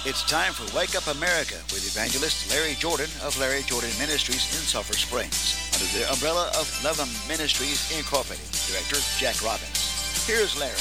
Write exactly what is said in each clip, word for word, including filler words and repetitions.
It's time for Wake Up America with evangelist Larry Jordan of Larry Jordan Ministries in Sulphur Springs, under the umbrella of Lovum Ministries Incorporated. Director Jack Robbins. Here's Larry.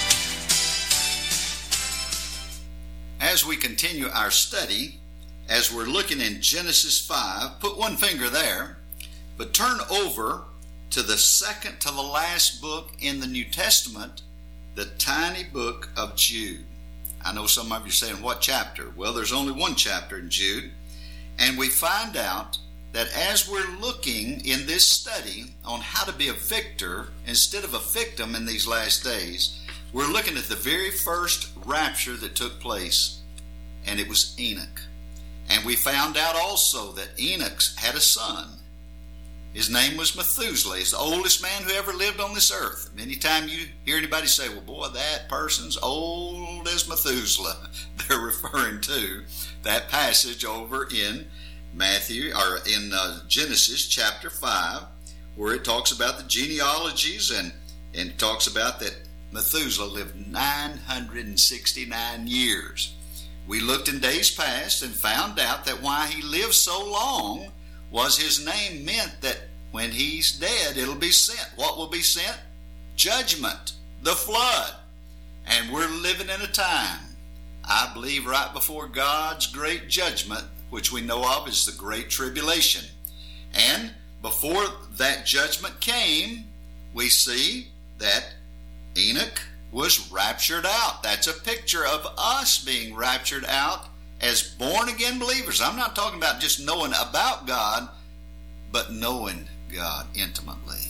As we continue our study, as we're looking in Genesis five, put one finger there, but turn over to the second to the last book in the New Testament, the tiny book of Jude. I know some of you are saying, what chapter? Well, there's only one chapter in Jude, and we find out that as we're looking in this study on how to be a victor instead of a victim in these last days, we're looking at the very first rapture that took place, and it was Enoch. And we found out also that Enoch had a son. His name was Methuselah. He's the oldest man who ever lived on this earth. Anytime you hear anybody say, well, boy, that person's old as Methuselah, they're referring to that passage over in Matthew, or in uh, Genesis chapter five, where it talks about the genealogies and, and it talks about that Methuselah lived nine hundred sixty-nine years. We looked in days past and found out that why he lived so long was his name meant that when he's dead, it'll be sent. What will be sent? Judgment, the flood. And we're living in a time, I believe, right before God's great judgment, which we know of as the Great Tribulation. And before that judgment came, we see that Enoch was raptured out. That's a picture of us being raptured out as born-again believers. I'm not talking about just knowing about God, but knowing God intimately.